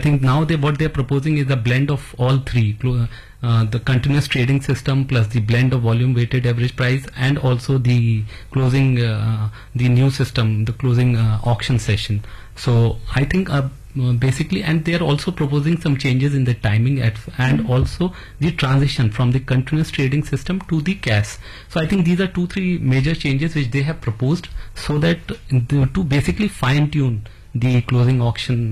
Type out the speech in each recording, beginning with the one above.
think now what they're proposing is a blend of all three, the continuous trading system plus the blend of volume weighted average price, and also the closing, the new system, the closing auction session. So I think basically, and they are also proposing some changes in the timing and also the transition from the continuous trading system to the cash. So I think these are 2-3 major changes which they have proposed, so that to basically fine tune the closing auction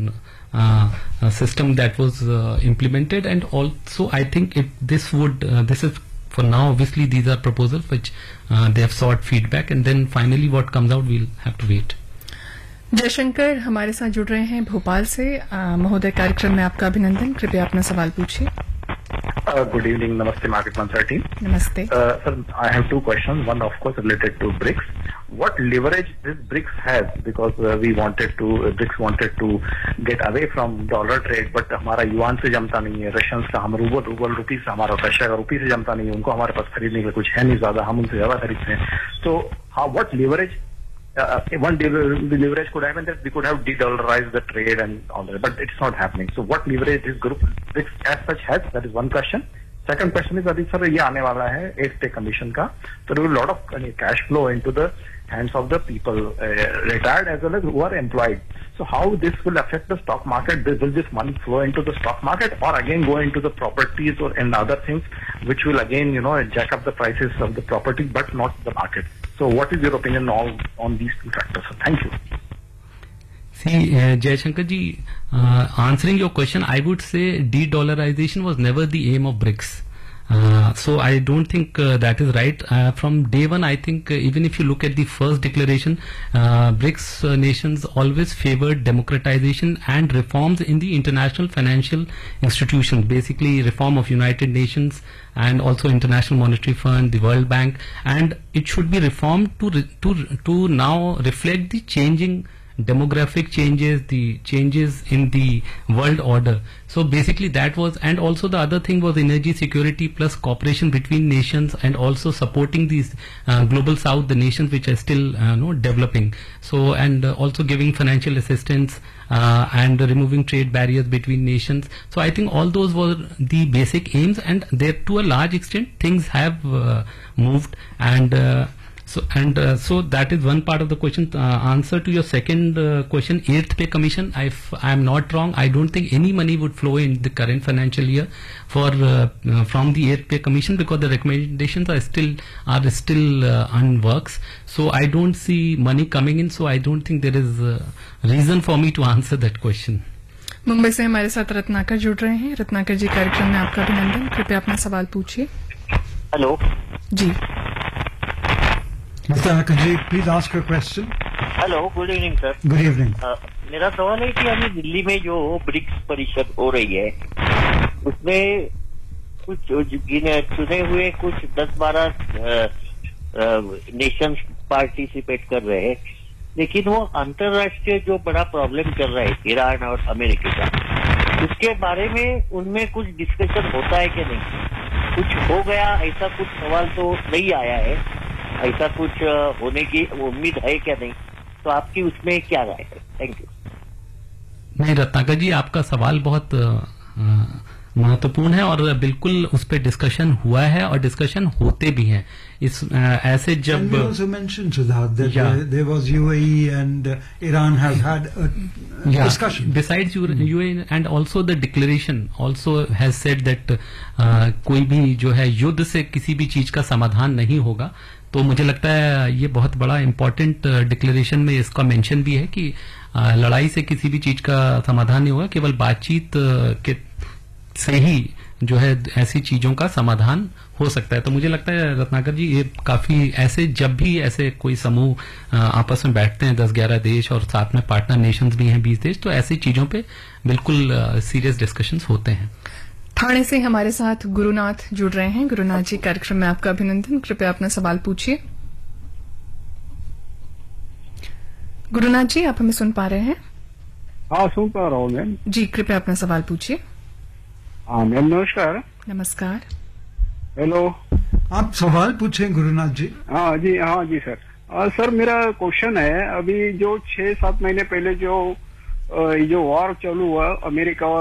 system that was implemented. And also I think this is for now, obviously these are proposals which they have sought feedback, and then finally what comes out we'll have to wait. Jaishankar हमारे साथ जुड़ रहे हैं भोपाल से। महोदय, कार्यक्रम में आपका अभिनंदन। कृपया अपना सवाल पूछिए। Good evening, Namaste Market Mantra team. Namaste. Sir, I have 2 questions. One, of course, related to BRICS. What leverage this BRICS has? Because BRICS wanted to get away from dollar trade, but हमारा yuan से जमता नहीं है, Russians का हम rouble रुपी से, हमारा Russia का रुपी से जमता नहीं है, उनको हमारे पास खरीदने के लिए कुछ है नहीं ज्यादा, हम उनसे ज्यादा खरीदते हैं. So, what leverage? One leverage could happen that we could have de-dollarized the trade and all that, but it's not happening. So what leverage this group as such has? That is one question. Second question is, Adit sir, ये आने वाला है 8th pay commission का, so there will be a lot of cash flow into the hands of the people, retired as well as who are employed. So how this will affect the stock market? Will this money flow into the stock market, or again go into the properties or and other things, which will again jack up the prices of the property, but not the market? So what is your opinion on these 2 factors? So thank you. See, Jayashankar ji, answering your question, I would say de-dollarization was never the aim of BRICS. So I don't think that is right. From day one, I think even if you look at the first declaration, BRICS nations always favored democratization and reforms in the international financial institutions, basically reform of United Nations and also International Monetary Fund, the World Bank, and it should be reformed to now reflect the changing demographic changes, the changes in the world order. So basically that was, and also the other thing was energy security plus cooperation between nations, and also supporting these global south, the nations which are still developing. So, and also giving financial assistance and removing trade barriers between nations. So I think all those were the basic aims, and there to a large extent things have moved. And so that is one part of the question. Answer to your second question, 8th pay commission, if I am not wrong, I don't think any money would flow in the current financial year from the 8th pay commission, because the recommendations are still on works. So I don't see money coming in, so I don't think there is a reason for me to answer that question. Mumbai से हमारे साथ रत्नाकर जुड़ रहे हैं। रत्नाकर जी, कार्यक्रम में आपका अभिनंदन। कृपया अपना सवाल पूछिए। Hello ji, Mr. Akaji, please ask your question. Hello, good evening sir. Good evening. मेरा सवाल है कि अभी दिल्ली में जो ब्रिक्स परिषद हो रही है, उसमें कुछ चुने हुए कुछ 10-12 नेशंस पार्टिसिपेट कर रहे हैं, लेकिन वो अंतर्राष्ट्रीय जो बड़ा प्रॉब्लम चल रहा है ईरान और अमेरिका का, उसके बारे में उनमें कुछ डिस्कशन होता है कि नहीं? कुछ हो गया ऐसा कुछ सवाल तो नहीं आया है, ऐसा कुछ होने की उम्मीद है क्या नहीं? तो आपकी उसमें क्या राय है? Thank you. नहीं, रत्नाकर जी, आपका सवाल बहुत महत्वपूर्ण है, और बिल्कुल उस पर डिस्कशन हुआ है और डिस्कशन होते भी हैं। इस ऐसे जब And we also mentioned to that there was UAE and Iran have had a discussion. Besides UAE, and also the declaration also has said that कोई भी जो है युद्ध से किसी भी चीज का समाधान नहीं होगा। तो मुझे लगता है ये बहुत बड़ा इम्पोर्टेंट डिक्लेरेशन में इसका मेंशन भी है कि लड़ाई से किसी भी चीज का समाधान नहीं होगा, केवल बातचीत के से ही जो है ऐसी चीजों का समाधान हो सकता है। तो मुझे लगता है रत्नाकर जी, ये काफी ऐसे जब भी ऐसे कोई समूह आपस में बैठते हैं 10-11 देश और साथ में पार्टनर नेशंस भी हैं 20 देश, तो ऐसी चीजों पे बिल्कुल सीरियस डिस्कशंस होते हैं। ठाणे से हमारे साथ गुरुनाथ जुड़ रहे हैं। गुरुनाथ जी, कार्यक्रम में आपका अभिनंदन। कृपया अपना सवाल पूछिए। गुरुनाथ जी, आप हमें सुन पा रहे हैं? हाँ, सुन पा रहा हूँ मैम जी। कृपया अपना सवाल पूछिए। हाँ मैम, नमस्कार। नमस्कार। हेलो, आप सवाल पूछें गुरुनाथ जी। हाँ जी सर। सर, मेरा क्वेश्चन है, अभी जो 6-7 महीने पहले जो वॉर चालू हुआ अमेरिका